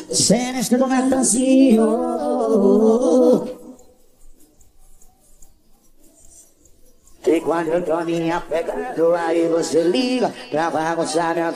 Você neste momento ansioso. E quando eu tô me apegando, aí você liga pra bagunçar minha